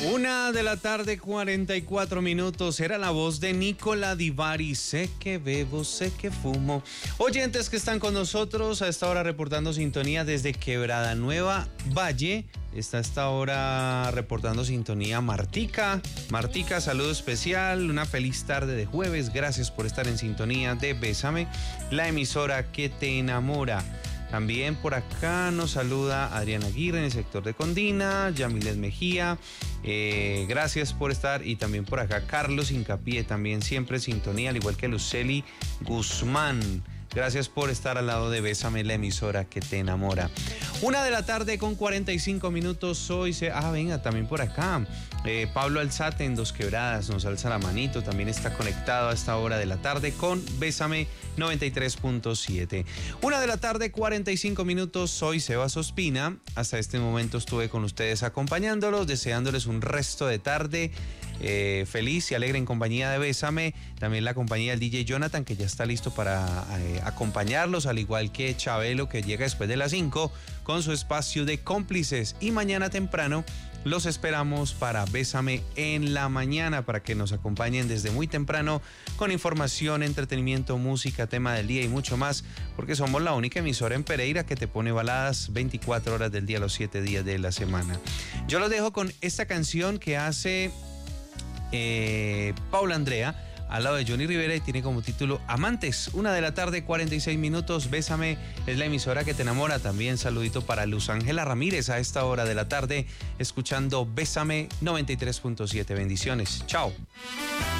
1:44 PM. Era la voz de Nicola Di Bari. Sé que bebo, sé que fumo. Oyentes que están con nosotros a esta hora reportando sintonía desde Quebrada Nueva Valle. Está a esta hora reportando sintonía Martica. Martica, saludo especial. Una feliz tarde de jueves. Gracias por estar en sintonía de Bésame, la emisora que te enamora. También por acá nos saluda Adriana Aguirre en el sector de Condina, Yamilet Mejía, gracias por estar. Y también por acá Carlos Hincapié, también siempre sintonía, al igual que Luceli Guzmán. Gracias por estar al lado de Bésame, la emisora que te enamora. 1:45 PM. Venga, también por acá. Pablo Alzate en Dos Quebradas nos alza la manito. También está conectado a esta hora de la tarde con Bésame 93.7. 1:45 PM. Soy Sebas Ospina. Hasta este momento estuve con ustedes acompañándolos, deseándoles un resto de tarde feliz y alegre en compañía de Bésame. También la compañía del DJ Jonathan, que ya está listo para acompañarlos, al igual que Chabelo, que llega después de las 5 con su espacio de cómplices. Y mañana temprano los esperamos para Bésame en la mañana, para que nos acompañen desde muy temprano con información, entretenimiento, música, tema del día y mucho más, porque somos la única emisora en Pereira que te pone baladas 24 horas del día, los 7 días de la semana. Yo los dejo con esta canción que hace Paula Andrea al lado de Johnny Rivera y tiene como título Amantes. 1:46 PM. Bésame es la emisora que te enamora. También saludito para Luz Ángela Ramírez a esta hora de la tarde escuchando Bésame 93.7. Bendiciones. Chao.